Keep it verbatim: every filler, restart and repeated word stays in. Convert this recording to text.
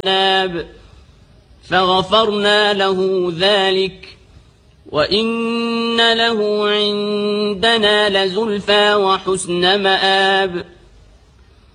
أعناب فغفرنا له ذلك وإن له عندنا لزلفى وحسن مآب